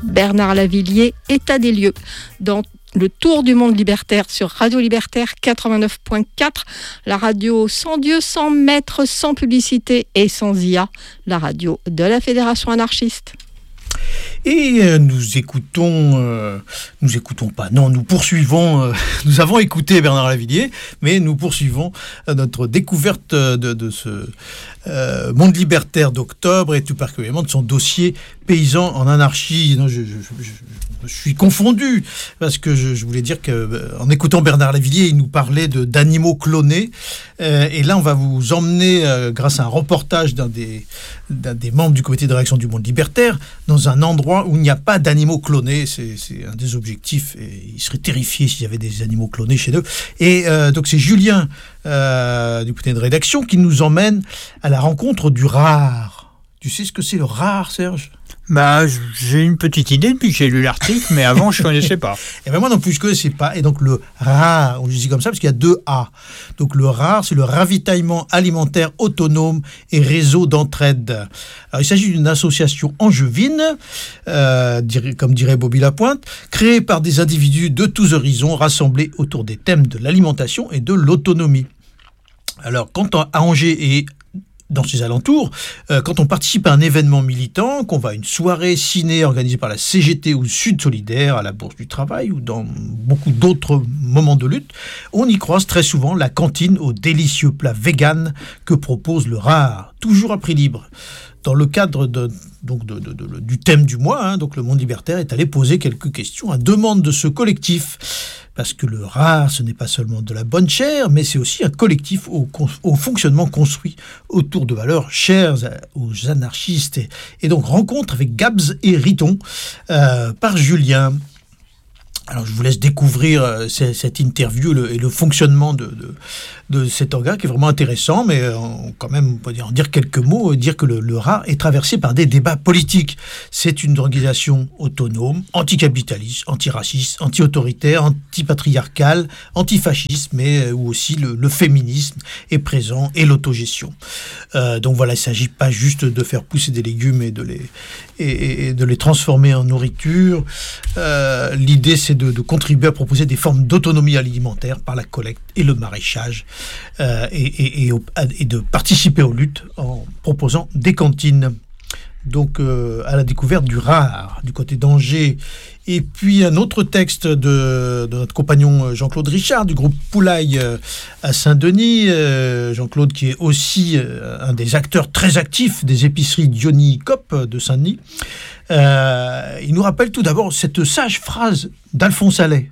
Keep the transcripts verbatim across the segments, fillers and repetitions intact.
Bernard Lavillier, état des lieux. Dans le tour du monde libertaire sur Radio Libertaire quatre-vingt-neuf point quatre, la radio sans Dieu, sans maître, sans publicité et sans I A, la radio de la Fédération anarchiste. Et euh, nous écoutons, euh, nous écoutons pas, non, nous poursuivons, euh, nous avons écouté Bernard Lavillier, mais nous poursuivons euh, notre découverte de, de ce euh, monde libertaire d'octobre et tout particulièrement de son dossier paysan en anarchie. Non, je, je, je, je suis confondu parce que je, je voulais dire qu'en écoutant Bernard Lavillier, il nous parlait de, d'animaux clonés. Euh, et là, on va vous emmener, euh, grâce à un reportage d'un des, d'un des membres du comité de rédaction du Monde Libertaire, dans un endroit où il n'y a pas d'animaux clonés. C'est, c'est un des objectifs. Et ils seraient terrifiés s'il y avait des animaux clonés chez eux. Et euh, donc, c'est Julien euh, du comité de rédaction qui nous emmène à la rencontre du rare. Tu sais ce que c'est le rare, Serge ? Bah, j'ai une petite idée depuis que j'ai lu l'article, mais avant, je ne connaissais pas. Et ben moi non plus, je ne connaissais pas. Et donc, le rare, on le dit comme ça parce qu'il y a deux A. Donc, le rare, c'est le ravitaillement alimentaire autonome et réseau d'entraide. Alors, il s'agit d'une association angevine, euh, comme dirait Bobby Lapointe, créée par des individus de tous horizons, rassemblés autour des thèmes de l'alimentation et de l'autonomie. Alors, quand à Angers et dans ses alentours, euh, quand on participe à un événement militant, qu'on va à une soirée ciné organisée par la C G T ou Sud Solidaire, à la Bourse du Travail ou dans beaucoup d'autres moments de lutte, on y croise très souvent la cantine aux délicieux plats véganes que propose le rare, toujours à prix libre. Dans le cadre de, donc de, de, de, du thème du mois, hein, donc le Monde Libertaire est allé poser quelques questions à demande de ce collectif. Parce que le rare, ce n'est pas seulement de la bonne chair, mais c'est aussi un collectif au, au fonctionnement construit autour de valeurs chères aux anarchistes. Et, et donc, rencontre avec Gabs et Riton euh, par Julien. Alors, je vous laisse découvrir euh, cette interview et le, et le fonctionnement de, de, de cet organe qui est vraiment intéressant, mais euh, quand même, on peut dire, en dire quelques mots, dire que le, le rare est traversé par des débats politiques. C'est une organisation autonome, anticapitaliste, antiraciste, anti-autoritaire, antipatriarcale, antifasciste, mais où aussi le, le féminisme est présent et l'autogestion. Euh, donc voilà, il ne s'agit pas juste de faire pousser des légumes et de les, et, et de les transformer en nourriture. Euh, l'idée, c'est De, de contribuer à proposer des formes d'autonomie alimentaire par la collecte et le maraîchage euh, et, et, et, et de participer aux luttes en proposant des cantines. Donc euh, à la découverte du rare du côté d'Angers. Et puis un autre texte de, de notre compagnon Jean-Claude Richard du groupe Poulaille euh, à Saint-Denis. Euh, Jean-Claude qui est aussi euh, un des acteurs très actifs des épiceries Diony Coop de Saint-Denis. Euh, il nous rappelle tout d'abord cette sage phrase d'Alphonse Allais.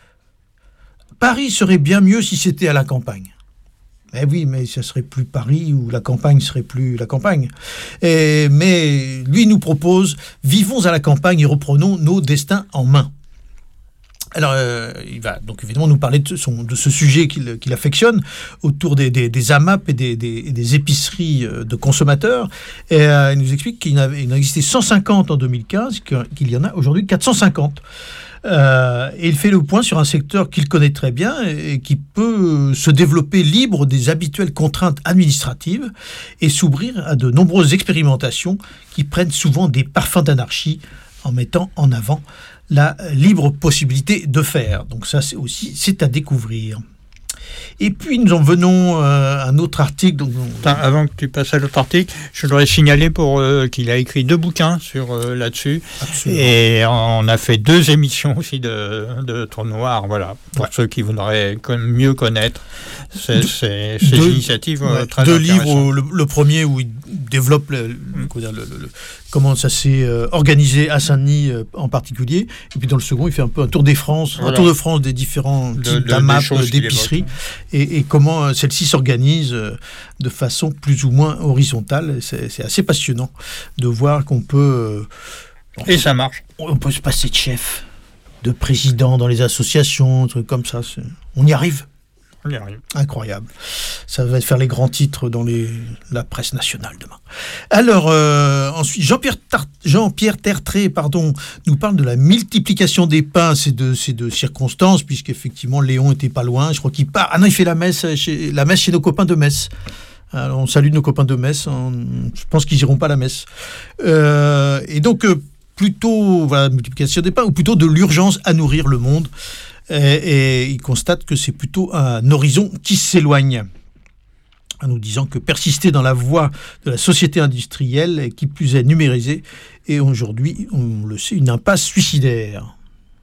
Paris serait bien mieux si c'était à la campagne. Eh oui, mais ça serait plus Paris ou la campagne serait plus la campagne. Et, mais lui nous propose « Vivons à la campagne et reprenons nos destins en main ». Alors, euh, il va donc évidemment nous parler de, son, de ce sujet qu'il, qu'il affectionne autour des, des, des A M A P et des, des, des épiceries de consommateurs. Et euh, il nous explique qu'il en existait cent cinquante en deux mille quinze, qu'il y en a aujourd'hui quatre cent cinquante. Euh, et il fait le point sur un secteur qu'il connaît très bien et qui peut se développer libre des habituelles contraintes administratives et s'ouvrir à de nombreuses expérimentations qui prennent souvent des parfums d'anarchie en mettant en avant la libre possibilité de faire. Donc ça, c'est aussi, c'est à découvrir. Et puis, nous en venons euh, à un autre article. Donc, Attends, avant que tu passes à l'autre article, je voudrais signaler pour, euh, qu'il a écrit deux bouquins sur, euh, là-dessus. Absolument. Et on a fait deux émissions aussi de, de Trou Noir, voilà, pour ouais. ceux qui voudraient mieux connaître ces, ces, ces deux, initiatives ouais, très deux livres, le, le premier où il développe le, mm. le, le, le, comment ça s'est euh, organisé à Saint-Denis euh, en particulier. Et puis dans le second, il fait un peu un tour des France, voilà. un tour de France des différents de, types d'A M A P, d'épiceries. Et, et comment celle-ci s'organise de façon plus ou moins horizontale. C'est, c'est assez passionnant de voir qu'on peut... Euh, et ça marche. On peut se passer de chef, de président dans les associations, trucs comme ça. C'est, on y arrive. On y arrive. Incroyable. Ça va faire les grands titres dans les, la presse nationale demain. Alors, euh, ensuite, Jean-Pierre, Tar- Jean-Pierre Tertré pardon, nous parle de la multiplication des pains, c'est de, c'est de circonstances, puisqu'effectivement, Léon n'était pas loin. Je crois qu'il part. Ah non, il fait la messe chez, la messe chez nos copains de Metz. Alors, on salue nos copains de Metz. On, je pense qu'ils n'iront pas à la messe. Euh, et donc, euh, plutôt voilà, multiplication des pains, ou plutôt de l'urgence à nourrir le monde. Et, et il constate que c'est plutôt un horizon qui s'éloigne, en nous disant que persister dans la voie de la société industrielle, qui plus est numérisée, est aujourd'hui, on le sait, une impasse suicidaire.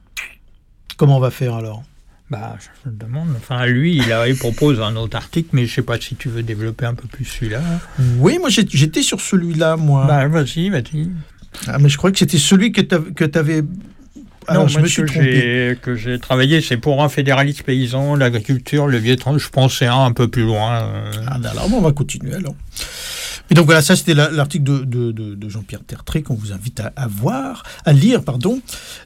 Comment on va faire alors ? Bah, je me demande. Enfin, lui, il, a, il propose un autre article, mais je ne sais pas si tu veux développer un peu plus celui-là. Oui, moi j'étais sur celui-là, moi. Bah, vas-y, vas-y. Ah, mais je croyais que c'était celui que tu avais... Alors, non, je me suis que trompé. J'ai, que j'ai travaillé, c'est pour un fédéraliste paysan, l'agriculture, le Vietnam. Je pensais un un peu plus loin. Euh... Ah, alors, on va continuer alors. Et donc voilà, ça c'était la, l'article de, de, de, de Jean-Pierre Tertré qu'on vous invite à, à voir, à lire, pardon.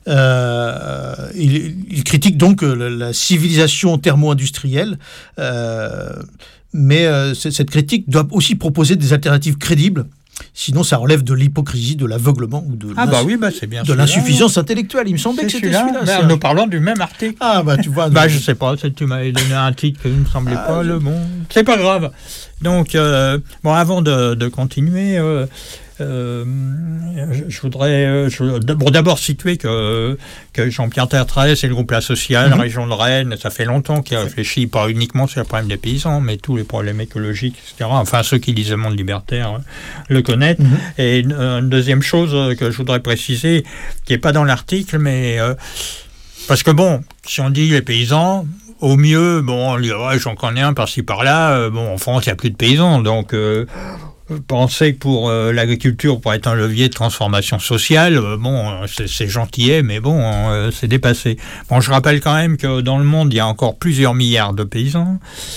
Euh, il, il critique donc la, la civilisation thermo-industrielle, euh, mais euh, cette critique doit aussi proposer des alternatives crédibles. Sinon, ça relève de l'hypocrisie, de l'aveuglement ou de, ah bah oui, bah c'est bien de l'insuffisance intellectuelle. Il me semblait c'est que c'était celui-là. celui-là. Bah, nous parlons du même article. Ah bah tu vois. bah je sais pas, tu m'avais donné un titre qui ne me semblait ah, pas je... le bon. C'est pas grave. Donc, euh, bon, avant de, de continuer, euh, euh, je, je voudrais je, bon, d'abord situer que, que Jean-Pierre Tertré, c'est le groupe La Sociale, mm-hmm. région de Rennes. Ça fait longtemps qu'il réfléchit pas uniquement sur le problème des paysans, mais tous les problèmes écologiques, et cetera. Enfin, ceux qui lisent le Monde libertaire euh, le connaissent. Mm-hmm. Et une, une deuxième chose que je voudrais préciser, qui n'est pas dans l'article, mais euh, parce que bon, si on dit les paysans, au mieux, bon, on dit, ouais, j'en connais un par-ci par-là. Euh, bon, en France, il n'y a plus de paysans, donc euh, penser que pour euh, l'agriculture, pour être un levier de transformation sociale, euh, bon, c'est, c'est gentillet, mais bon, euh, c'est dépassé. Bon, je rappelle quand même que dans le monde, il y a encore plusieurs milliards de paysans.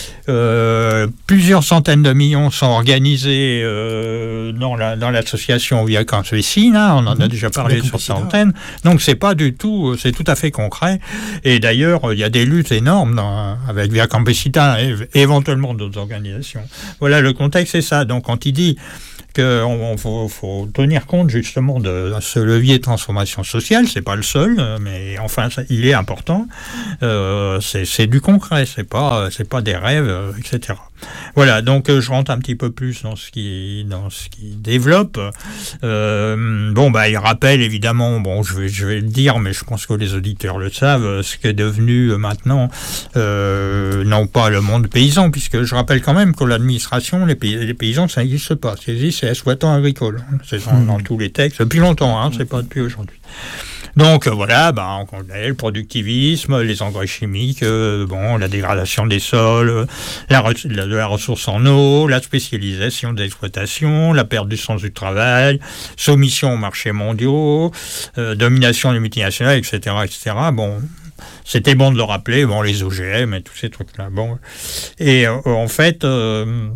Euh, plusieurs centaines de millions sont organisés euh, dans, la, dans l'association Via Campesina, on en a déjà parlé sur cette antenne, donc c'est pas du tout, c'est tout à fait concret, et d'ailleurs il y a des luttes énormes dans, avec Via Campesina et éventuellement d'autres organisations. Voilà, le contexte c'est ça, donc quand il dit qu'il faut, faut tenir compte justement de ce levier de transformation sociale, c'est pas le seul, mais enfin ça, il est important. Euh, c'est, c'est du concret, c'est pas, c'est pas des rêves, et cetera. Voilà, donc euh, je rentre un petit peu plus dans ce qui, dans ce qui développe. Euh, bon, bah, il rappelle évidemment, bon, je vais, je vais le dire, mais je pense que les auditeurs le savent, ce qui est devenu euh, maintenant, euh, non pas le monde paysan, puisque je rappelle quand même que l'administration, les, pays, les paysans, ça n'existe pas. Ce qui existe, c'est exploitant agricole. C'est dans, dans tous les textes, depuis longtemps, hein, c'est pas depuis aujourd'hui. Donc euh, voilà, ben, on connaît le productivisme, les engrais chimiques, euh, bon, la dégradation des sols, la, re- la, la ressource en eau, la spécialisation des exploitations, la perte du sens du travail, soumission aux marchés mondiaux, euh, domination des multinationales, et cetera, et cetera. Bon, c'était bon de le rappeler, bon, les O G M et tous ces trucs-là. Bon, et euh, en fait. Euh,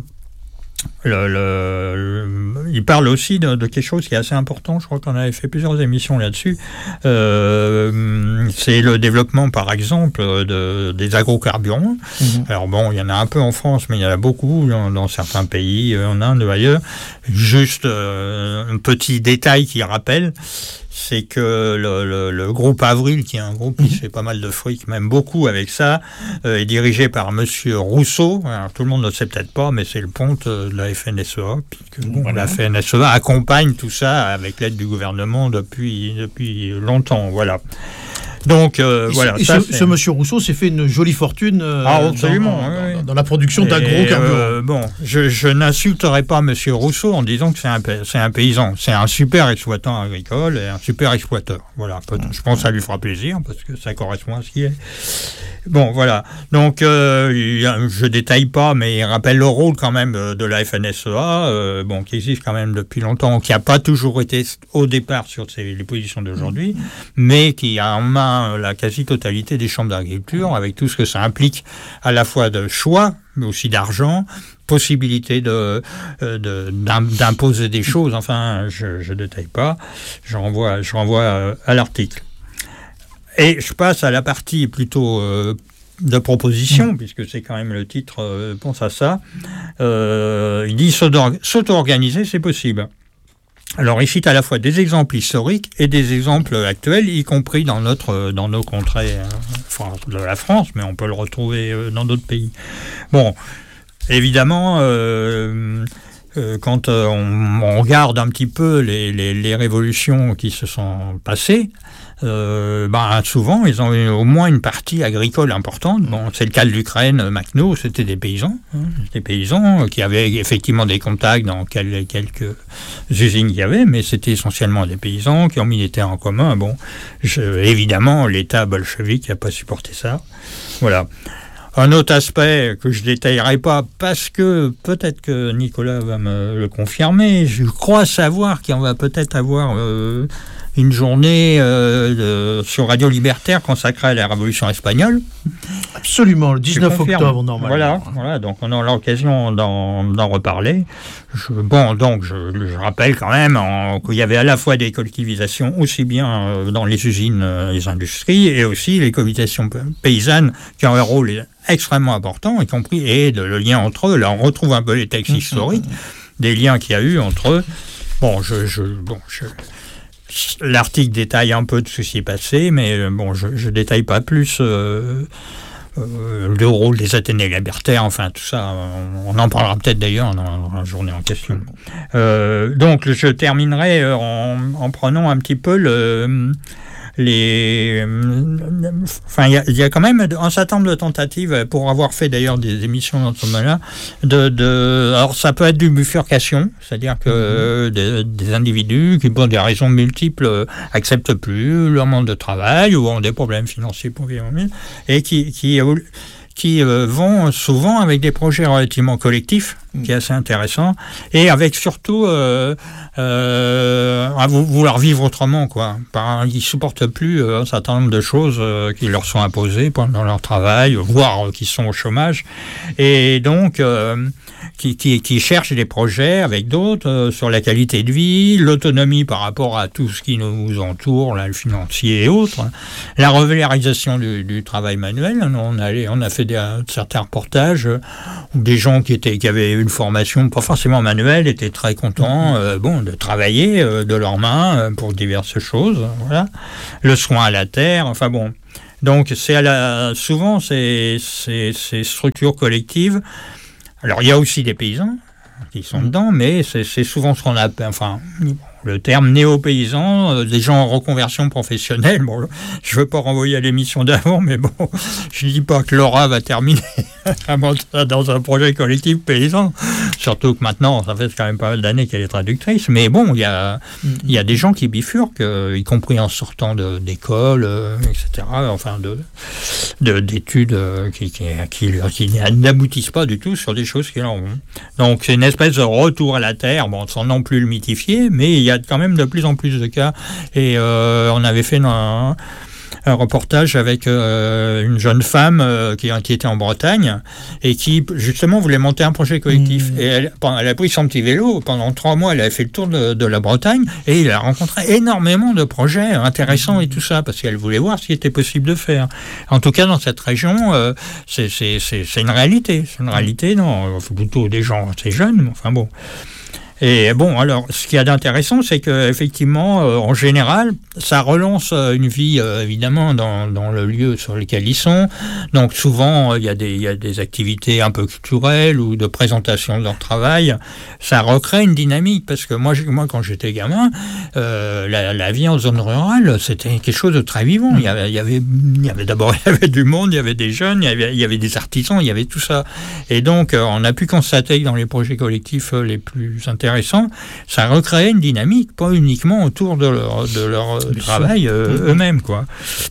Le, le, le, il parle aussi de, de quelque chose qui est assez important, je crois qu'on avait fait plusieurs émissions là-dessus, euh, c'est le développement par exemple de, des agrocarburants. Mmh. Alors bon, il y en a un peu en France, mais il y en a beaucoup dans, dans certains pays, en Inde ou ailleurs. Juste euh, un petit détail qui rappelle, c'est que le, le, le groupe Avril, qui est un groupe qui mmh. fait pas mal de fric, même beaucoup avec ça, euh, est dirigé par Monsieur Rousseau. Alors, tout le monde ne sait peut-être pas, mais c'est le ponte de la F N S E A, puisque bon, voilà. La F N S E A accompagne tout ça avec l'aide du gouvernement depuis, depuis longtemps. Voilà. Donc euh, et voilà. Et ça, ce, ce monsieur Rousseau s'est fait une jolie fortune euh, ah, absolument, dans, oui. dans, dans la production d'agrocarburants. Euh, bon, je, je n'insulterai pas monsieur Rousseau en disant que c'est un, c'est un paysan, c'est un super exploitant agricole et un super exploiteur. Voilà, je pense que ça lui fera plaisir parce que ça correspond à ce qu'il est. Bon, voilà. Donc, euh, je détaille pas, mais il rappelle le rôle quand même de la F N S E A, euh, bon, qui existe quand même depuis longtemps, qui n'a pas toujours été au départ sur ces, les positions d'aujourd'hui, mais qui a en main la quasi-totalité des chambres d'agriculture, avec tout ce que ça implique à la fois de choix, mais aussi d'argent, possibilité de, de, d'imposer des choses. Enfin, je ne détaille pas, je renvoie, je renvoie à l'article. Et je passe à la partie plutôt euh, de proposition, mmh. puisque c'est quand même le titre, euh, pense à ça. Euh, il dit s'auto-organiser, c'est possible. Alors, il cite à la fois des exemples historiques et des exemples actuels, y compris dans, notre, dans nos contrées euh, de la France, mais on peut le retrouver euh, dans d'autres pays. Bon, évidemment, euh, euh, quand euh, on, on regarde un petit peu les, les, les révolutions qui se sont passées, euh, ben, souvent ils ont eu au moins une partie agricole importante. Bon, c'est le cas de l'Ukraine, Makhno, c'était des paysans, hein, des paysans qui avaient effectivement des contacts dans quel, quelques usines qu'il y avait, mais c'était essentiellement des paysans qui ont mis des terres en commun. Bon, je, évidemment, l'État bolchevique n'a pas supporté ça. Voilà. Un autre aspect que je ne détaillerai pas, parce que peut-être que Nicolas va me le confirmer, je crois savoir qu'il va peut-être avoir euh, une journée euh, de, sur Radio Libertaire consacrée à la Révolution espagnole. Absolument, le dix-neuf octobre, normalement. Voilà, voilà, donc on aura l'occasion d'en, d'en reparler. Je, bon, donc je, je rappelle quand même en, qu'il y avait à la fois des collectivisations, aussi bien euh, dans les usines, euh, les industries, et aussi les collectivisations paysannes qui ont un rôle extrêmement important, y compris, et de, le lien entre eux. Là, on retrouve un peu les textes historiques, des liens qu'il y a eu entre eux. Bon, je... je, bon, je l'article détaille un peu de ce qui s'est passé, mais bon, je ne détaille pas plus euh, euh, le rôle des Athénées libertaires, enfin tout ça, on, on en parlera peut-être d'ailleurs dans, dans la journée en question. Euh, donc je terminerai en, en prenant un petit peu le... Les, enfin, il y, y a quand même un certain nombre de tentatives, pour avoir fait d'ailleurs des émissions dans ce moment-là, de, de, alors ça peut être du bifurcation, c'est-à-dire que mmh. des, des individus qui, pour des raisons multiples, acceptent plus leur monde de travail ou ont des problèmes financiers pour vivre, et qui, qui qui euh, vont souvent avec des projets relativement collectifs, mmh. qui est assez intéressant, et avec surtout euh, euh, à vouloir vivre autrement, quoi. Par, ils ne supportent plus euh, un certain nombre de choses euh, qui leur sont imposées pendant leur travail, voire euh, qui sont au chômage, et donc euh, qui, qui, qui cherchent des projets avec d'autres euh, sur la qualité de vie, l'autonomie par rapport à tout ce qui nous entoure, là, le financier et autres, la revalorisation du, du travail manuel. On a, on a fait des, certains reportages où des gens qui, étaient, qui avaient une formation pas forcément manuelle étaient très contents euh, bon, de travailler euh, de leurs mains euh, pour diverses choses. Voilà. Le soin à la terre, enfin bon. Donc c'est à la, souvent ces, ces, ces structures collectives. Alors il y a aussi des paysans qui sont dedans, mais c'est, c'est souvent ce qu'on appelle, enfin, le terme néo-paysan, euh, des gens en reconversion professionnelle. Bon, je ne veux pas renvoyer à l'émission d'avant, mais bon, je ne dis pas que Laura va terminer dans un projet collectif paysan, surtout que maintenant, ça fait quand même pas mal d'années qu'elle est traductrice, mais bon, il y a, il y a des gens qui bifurquent, euh, y compris en sortant de, d'école, euh, et cetera, enfin, de, de, d'études euh, qui, qui, qui, qui n'aboutissent pas du tout sur des choses qui en ont. Donc, c'est une espèce de retour à la terre, bon, sans non plus le mythifier, mais il y a quand même de plus en plus de cas, et euh, on avait fait un, un reportage avec euh, une jeune femme euh, qui, qui était en Bretagne et qui justement voulait monter un projet collectif. Mmh. Et elle, elle a pris son petit vélo, pendant trois mois elle avait fait le tour de, de la Bretagne, et elle a rencontré énormément de projets intéressants mmh. et tout ça, parce qu'elle voulait voir ce qui était possible de faire. En tout cas dans cette région, euh, c'est, c'est, c'est, c'est une réalité, c'est une réalité, non, plutôt des gens assez jeunes, enfin bon. Et bon, alors, ce qu'il y a d'intéressant, c'est qu'effectivement, euh, en général, ça relance euh, une vie, euh, évidemment, dans, dans le lieu sur lequel ils sont. Donc, souvent, il y a des, il y a des activités un peu culturelles ou de présentation de leur travail. Ça recrée une dynamique, parce que moi, moi quand j'étais gamin, euh, la, la vie en zone rurale, c'était quelque chose de très vivant. Il y avait, il y avait, il y avait d'abord, il y avait du monde, il y avait des jeunes, il y avait, il y avait des artisans, il y avait tout ça. Et donc, euh, on a pu constater que dans les projets collectifs euh, les plus intéressants, ça recréait une dynamique, pas uniquement autour de leur, de leur travail euh, eux-mêmes, quoi.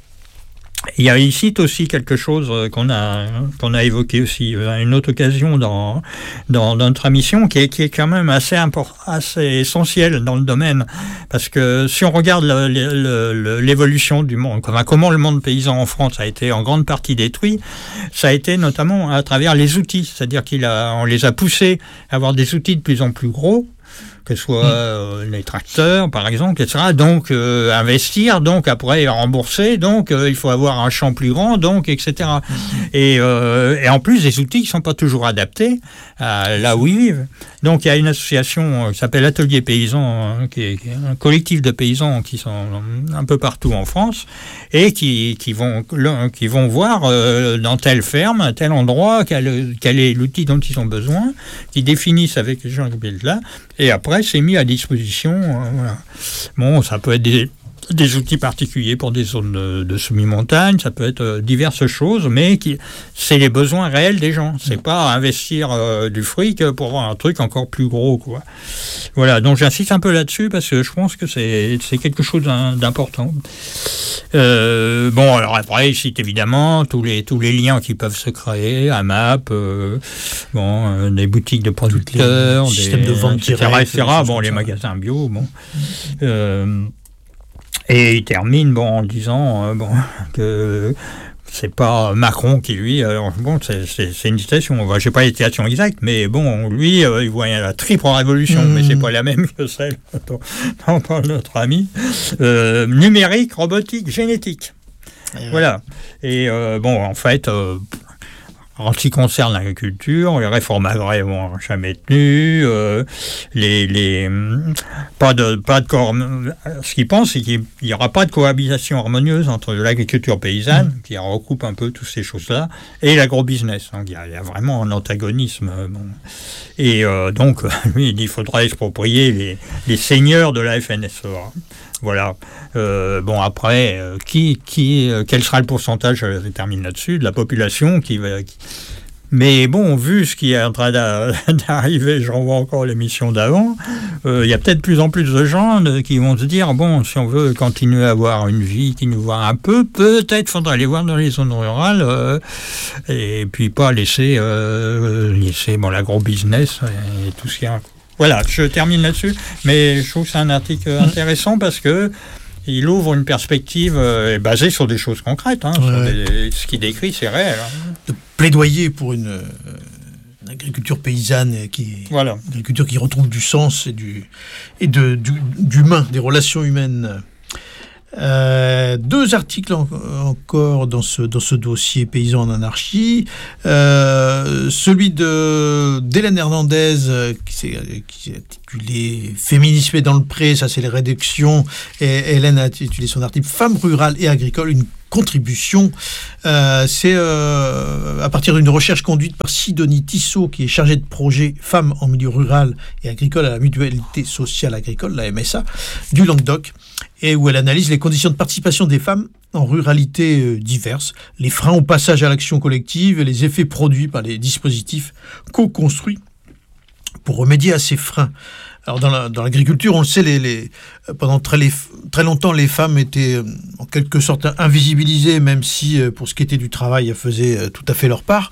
Il y a ici aussi quelque chose qu'on a, qu'on a évoqué aussi à une autre occasion dans, dans, dans notre émission, qui est, qui est quand même assez, import, assez essentiel dans le domaine. Parce que si on regarde le, le, le, l'évolution du monde, enfin, comment le monde paysan en France a été en grande partie détruit, ça a été notamment à travers les outils. C'est-à-dire qu'on les a poussés à avoir des outils de plus en plus gros, que ce soit euh, les tracteurs, par exemple, et cetera. Donc, euh, investir, donc après rembourser, donc euh, il faut avoir un champ plus grand, donc, et cetera. Et, euh, et en plus, les outils ne sont pas toujours adaptés à là où ils vivent. Donc, il y a une association qui s'appelle Atelier Paysans, hein, qui, est, qui est un collectif de paysans qui sont un peu partout en France et qui, qui, vont, qui vont voir euh, dans telle ferme, à tel endroit, quel, quel est l'outil dont ils ont besoin, qui définissent avec les gens qui habitent là, et après, c'est mis à disposition. Euh, voilà. Bon, ça peut être des, des outils particuliers pour des zones de, de semi-montagne, ça peut être euh, diverses choses, mais qui, c'est les besoins réels des gens. C'est pas investir euh, du fric pour avoir un truc encore plus gros, quoi. Voilà, donc j'insiste un peu là-dessus parce que je pense que c'est, c'est quelque chose d'important. Euh, bon, alors après, il cite évidemment tous les, tous les liens qui peuvent se créer, AMAP, euh, bon, euh, des boutiques de producteurs, des systèmes de vente directe, et cetera. Bon, les magasins bio, bon. Euh, et il termine bon, en disant euh, bon, que c'est pas Macron qui, lui, alors, bon, c'est, c'est, c'est une citation, je n'ai pas les citations exactes, mais bon, lui, euh, il voit la triple révolution, mmh. mais c'est pas la même que celle dont on parle notre ami. Euh, numérique, robotique, génétique. Mmh. Voilà. Et euh, bon, en fait, euh, en ce qui concerne l'agriculture, les réformes agraires n'ont jamais tenu, euh, les, les, pas de, pas de co- ce qu'ils pensent, c'est qu'il n'y aura pas de cohabitation harmonieuse entre l'agriculture paysanne, mmh. qui recoupe un peu toutes ces choses-là, et l'agrobusiness. Donc il y a, il y a vraiment un antagonisme. Bon. Et euh, donc, lui, il dit qu'il faudra exproprier les, les seigneurs de la F N S E A. Voilà. Euh, bon, après, euh, qui, qui, euh, quel sera le pourcentage, je termine là-dessus, de la population qui va... Qui... Mais bon, vu ce qui est en train d'arriver, j'en vois encore l'émission d'avant, euh, il y a peut-être de plus en plus de gens de, qui vont se dire, bon, si on veut continuer à avoir une vie qui nous voit un peu, peut-être faudra aller voir dans les zones rurales, euh, et puis pas laisser, euh, laisser bon, l'agro-business et tout ce qu'il y a. Voilà, je termine là-dessus, mais je trouve que c'est un article intéressant parce que il ouvre une perspective euh, basée sur des choses concrètes. Hein, ouais. sur des, ce qu'il décrit, c'est réel. Hein. De plaidoyer pour une, euh, une agriculture paysanne, qui, voilà. une agriculture qui retrouve du sens et, du, et de, du, d'humain, des relations humaines. Euh, deux articles en, encore dans ce, dans ce dossier Paysans en anarchie. Euh, celui de, d'Hélène Hernandez qui s'est, qui s'est intitulé Féminisme dans le pré, ça c'est les réductions, et Hélène a intitulé son article Femmes rurales et agricoles, une contribution. Euh, c'est euh, à partir d'une recherche conduite par Sidonie Tissot, qui est chargée de projet Femmes en milieu rural et agricole à la Mutualité sociale agricole, la M S A, du Languedoc, et où elle analyse les conditions de participation des femmes en ruralité euh, diverses, les freins au passage à l'action collective et les effets produits par les dispositifs co-construits pour remédier à ces freins. Alors dans, la, dans l'agriculture, on le sait, les, les, pendant très, les, très longtemps, les femmes étaient en quelque sorte invisibilisées, même si pour ce qui était du travail, elles faisaient tout à fait leur part.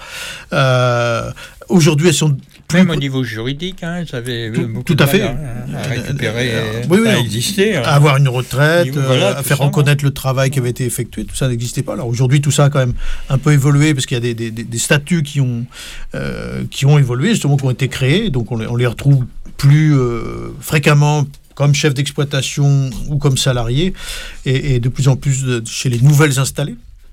Euh, aujourd'hui, elles sont... Même au niveau juridique, hein, elles avaient tout, beaucoup tout à de fait. mal à, à récupérer, euh, oui, oui, à exister. À avoir une retraite, voilà, à faire ça, reconnaître le travail qui avait été effectué, tout ça n'existait pas. Alors aujourd'hui, tout ça a quand même un peu évolué, parce qu'il y a des, des, des statuts qui ont, euh, qui ont évolué, justement, qui ont été créés, donc on les, on les retrouve plus euh, fréquemment comme chef d'exploitation ou comme salarié, et, et de plus en plus de, chez les nouvelles installées.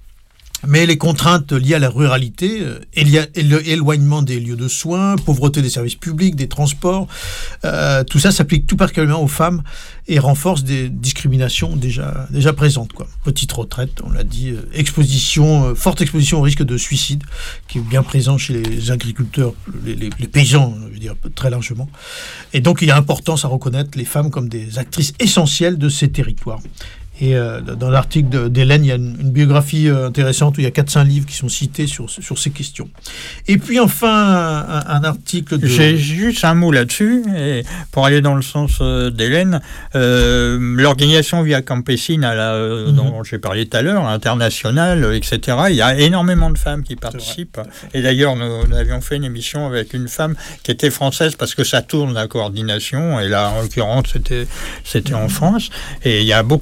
Mais les contraintes liées à la ruralité, éloignement des lieux de soins, pauvreté des services publics, des transports, euh, tout ça s'applique tout particulièrement aux femmes et renforce des discriminations déjà, déjà présentes, quoi. Petite retraite, on l'a dit, euh, exposition, euh, forte exposition au risque de suicide, qui est bien présent chez les agriculteurs, les, les, les paysans, je veux dire, très largement. Et donc il y a importance à reconnaître les femmes comme des actrices essentielles de ces territoires. Et euh, dans l'article de, d'Hélène, il y a une, une biographie euh, intéressante où il y a quatre cinq livres qui sont cités sur, sur ces questions. Et puis enfin, un, un article de... J'ai juste un mot là-dessus, et pour aller dans le sens euh, d'Hélène. Euh, l'organisation Via Campesina, là, euh, mm-hmm. dont j'ai parlé tout à l'heure, internationale, et cetera, il y a énormément de femmes qui participent. Et d'ailleurs, nous, nous avions fait une émission avec une femme qui était française, parce que ça tourne la coordination, et là, en l'occurrence, c'était, c'était mm-hmm. en France. Et il y a beaucoup de femmes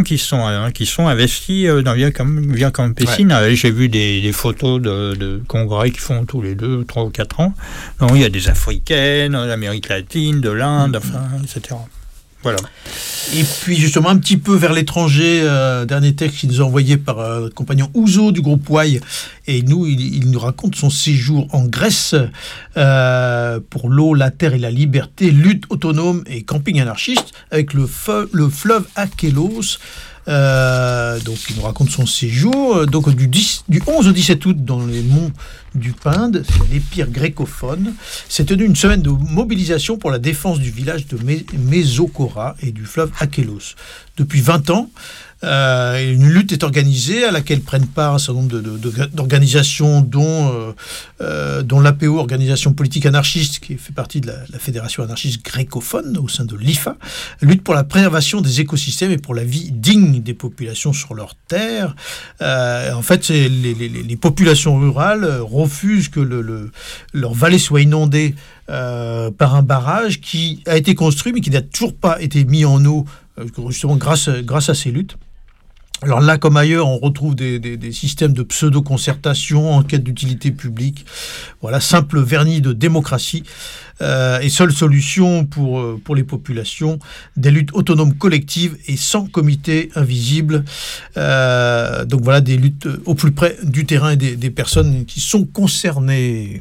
qui sont hein, qui sont investis dans Via Campesine. Ouais. J'ai vu des, des photos de, de congrès qui font tous les deux, trois ou quatre ans. Donc, il y a des Africaines, d'Amérique latine, de l'Inde, enfin, et cetera. Voilà. Et puis justement un petit peu vers l'étranger, euh, dernier texte qu'il nous a envoyé par euh, notre compagnon Ouzo du groupe Y, et nous il, il nous raconte son séjour en Grèce euh, pour l'eau, la terre et la liberté, lutte autonome et camping anarchiste avec le, feu, le fleuve Achelos. Euh, donc il nous raconte son séjour donc du, dix, du onze au dix-sept août dans les monts du Pinde, c'est l'épire grécophone. C'est tenu une semaine de mobilisation pour la défense du village de Mésokora et du fleuve Achelos. Depuis vingt ans, euh, une lutte est organisée à laquelle prennent part un certain nombre de, de, de, d'organisations dont, euh, euh, dont l'A P O, Organisation politique anarchiste, qui fait partie de la, la Fédération anarchiste grécophone au sein de l'I F A, lutte pour la préservation des écosystèmes et pour la vie digne des populations sur leurs terres. Euh, en fait, c'est les, les, les populations rurales refusent que le, le, leur vallée soit inondée euh, par un barrage qui a été construit mais qui n'a toujours pas été mis en eau, euh, justement grâce, grâce à ces luttes. Alors là, comme ailleurs, on retrouve des, des, des systèmes de pseudo-concertation, enquête d'utilité publique, voilà, simple vernis de démocratie. Euh, et seule solution pour, pour les populations, des luttes autonomes collectives et sans comité invisible. Euh, donc voilà, des luttes au plus près du terrain et des, des personnes qui sont concernées.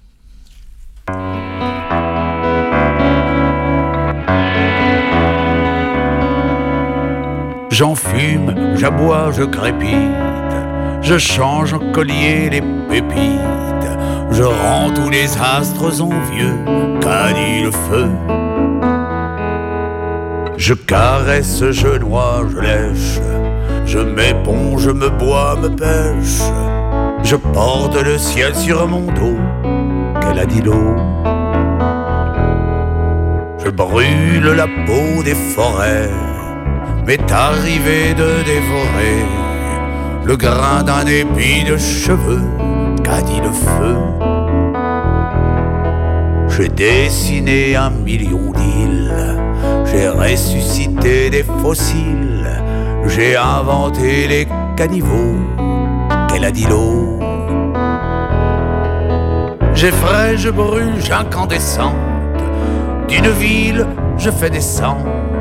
J'en fume, j'aboie, je crépite, je change en collier les pépites, je rends tous les astres envieux, qu'a dit le feu. Je caresse, je noie, je lèche, je m'éponge, je me bois, me pêche, je porte le ciel sur mon dos, qu'elle a dit l'eau. Je brûle la peau des forêts, m'est arrivé de dévorer le grain d'un épi de cheveux, qu'a dit le feu. J'ai dessiné un million d'îles, j'ai ressuscité des fossiles, j'ai inventé les caniveaux, qu'elle a dit l'eau. J'effraie, je brûle, j'incandescente, d'une ville je fais descendre